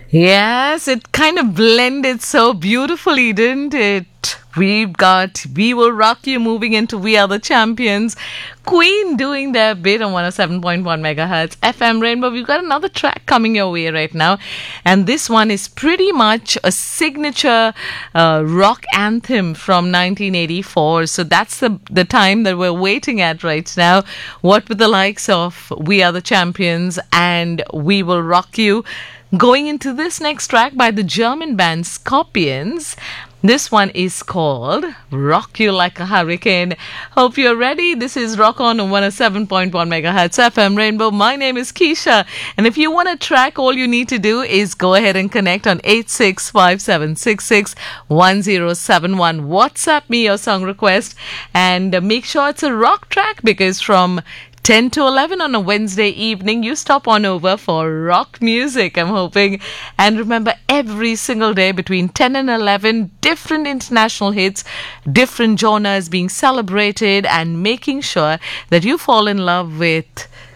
Yes, it kind of blended so beautifully, didn't it? We've got We Will Rock You moving into We Are the Champions. Queen doing their bit on 107.1 megahertz FM Rainbow. We've got another track coming your way right now. And this one is pretty much a signature rock anthem from 1984. So that's the time that we're waiting at right now. What with the likes of We Are the Champions and We Will Rock You. Going into this next track by the German band Scorpions. This one is called Rock You Like a Hurricane. Hope you're ready. This is Rock On 107.1 megahertz FM Rainbow. My name is Keisha. And if you want a track, all you need to do is go ahead and connect on 8657661071. WhatsApp me your song request and make sure it's a rock track, because from 10 to 11 on a Wednesday evening, you stop on over for rock music, I'm hoping. And remember, every single day between 10 and 11, different international hits, different genres being celebrated, and making sure that you fall in love with